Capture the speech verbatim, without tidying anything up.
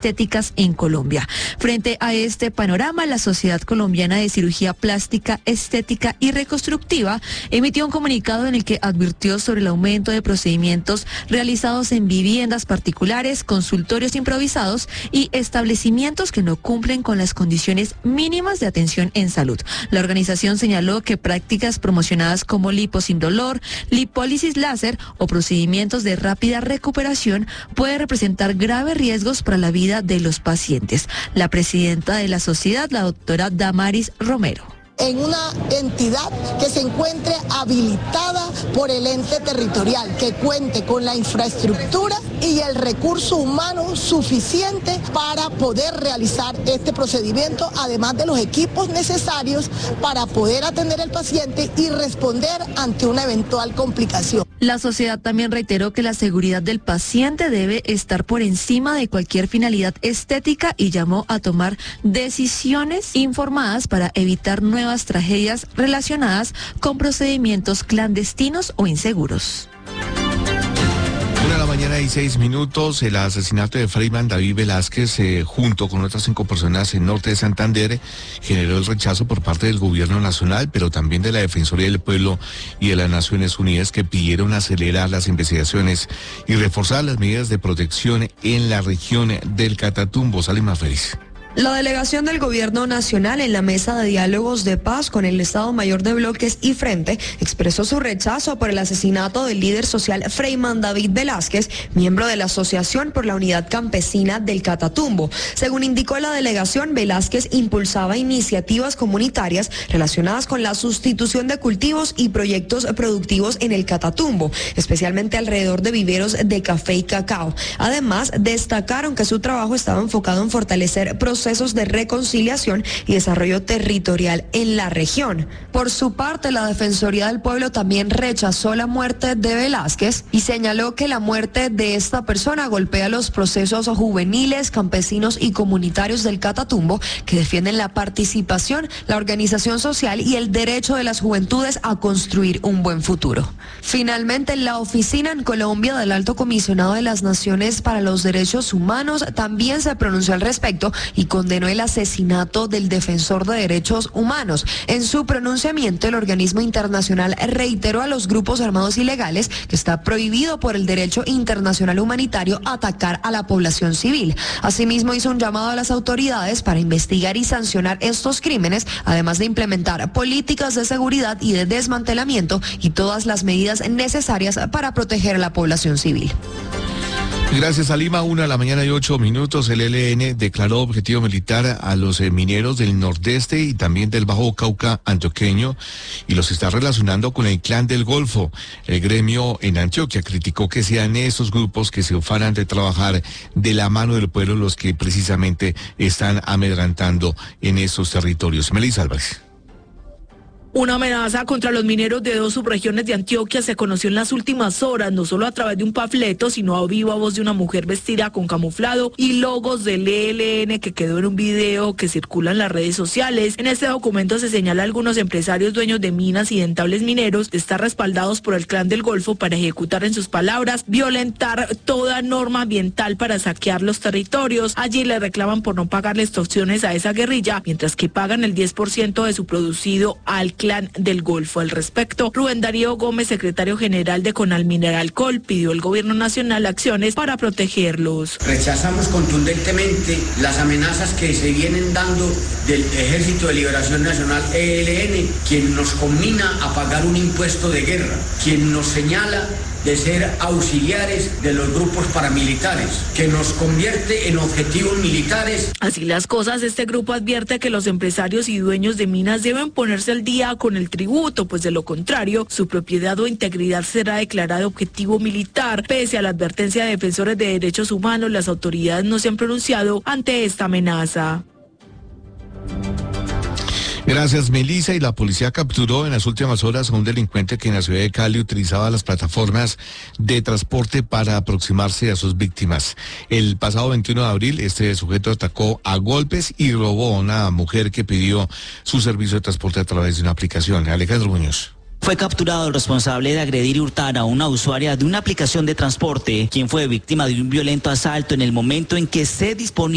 estéticas en Colombia. Frente a este panorama, la Sociedad Colombiana de Cirugía Plástica, Estética y Reconstructiva emitió un comunicado en el que advirtió sobre el aumento de procedimientos realizados en viviendas particulares, consultorios improvisados y establecimientos que no cumplen con las condiciones mínimas de atención en salud. La organización señaló que prácticas promocionadas como lipo sin dolor, lipólisis láser o procedimientos de rápida recuperación pueden representar graves riesgos para la vida de los pacientes. La presidenta de la sociedad, la doctora Damaris Romero. En una entidad que se encuentre habilitada por el ente territorial, que cuente con la infraestructura y el recurso humano suficiente para poder realizar este procedimiento, además de los equipos necesarios para poder atender al paciente y responder ante una eventual complicación. La sociedad también reiteró que la seguridad del paciente debe estar por encima de cualquier finalidad estética y llamó a tomar decisiones informadas para evitar nuevas tragedias relacionadas con procedimientos clandestinos o inseguros. Una de la mañana y seis minutos, el asesinato de Freyman David Velázquez, eh, junto con otras cinco personas en norte de Santander, generó el rechazo por parte del gobierno nacional, pero también de la Defensoría del Pueblo y de las Naciones Unidas, que pidieron acelerar las investigaciones y reforzar las medidas de protección en la región del Catatumbo. Salima Félix. La delegación del Gobierno Nacional en la mesa de diálogos de paz con el Estado Mayor de Bloques y Frente expresó su rechazo por el asesinato del líder social Freyman David Velázquez, miembro de la Asociación por la Unidad Campesina del Catatumbo. Según indicó la delegación, Velázquez impulsaba iniciativas comunitarias relacionadas con la sustitución de cultivos y proyectos productivos en el Catatumbo, especialmente alrededor de viveros de café y cacao. Además, destacaron que su trabajo estaba enfocado en fortalecer procesos procesos de reconciliación y desarrollo territorial en la región. Por su parte, la Defensoría del Pueblo también rechazó la muerte de Velázquez y señaló que la muerte de esta persona golpea los procesos juveniles, campesinos y comunitarios del Catatumbo, que defienden la participación, la organización social y el derecho de las juventudes a construir un buen futuro. Finalmente, la oficina en Colombia del Alto Comisionado de las Naciones para los Derechos Humanos también se pronunció al respecto y condenó el asesinato del defensor de derechos humanos. En su pronunciamiento, el organismo internacional reiteró a los grupos armados ilegales que está prohibido por el derecho internacional humanitario atacar a la población civil. Asimismo, hizo un llamado a las autoridades para investigar y sancionar estos crímenes, además de implementar políticas de seguridad y de desmantelamiento y todas las medidas necesarias para proteger a la población civil. Gracias a Lima, una de la mañana y ocho minutos, el E L N declaró objetivo militar a los eh, mineros del nordeste y también del Bajo Cauca antioqueño y los está relacionando con el Clan del Golfo. El gremio en Antioquia criticó que sean esos grupos que se ufanan de trabajar de la mano del pueblo los que precisamente están amedrantando en esos territorios. Melissa Álvarez. Una amenaza contra los mineros de dos subregiones de Antioquia se conoció en las últimas horas, no solo a través de un panfleto, sino a viva voz de una mujer vestida con camuflado y logos del E L N que quedó en un video que circula en las redes sociales. En este documento se señala a algunos empresarios dueños de minas y entables mineros de estar respaldados por el Clan del Golfo para ejecutar, en sus palabras, violentar toda norma ambiental para saquear los territorios. Allí le reclaman por no pagarle extorsiones a esa guerrilla, mientras que pagan el diez por ciento de su producido al Clan del Golfo. Al respecto, Rubén Darío Gómez, secretario general de Conalmineralcol, pidió al gobierno nacional acciones para protegerlos. Rechazamos contundentemente las amenazas que se vienen dando del Ejército de Liberación Nacional E L N, quien nos conmina a pagar un impuesto de guerra, quien nos señala de ser auxiliares de los grupos paramilitares, que nos convierte en objetivos militares. Así las cosas, este grupo advierte que los empresarios y dueños de minas deben ponerse al día con el tributo, pues de lo contrario, su propiedad o integridad será declarada objetivo militar. Pese a la advertencia de defensores de derechos humanos, las autoridades no se han pronunciado ante esta amenaza. Gracias, Melissa. Y la policía capturó en las últimas horas a un delincuente que en la ciudad de Cali utilizaba las plataformas de transporte para aproximarse a sus víctimas. El pasado veintiuno de abril, este sujeto atacó a golpes y robó a una mujer que pidió su servicio de transporte a través de una aplicación. Alejandro Muñoz. Fue capturado el responsable de agredir y hurtar a una usuaria de una aplicación de transporte, quien fue víctima de un violento asalto en el momento en que se disponía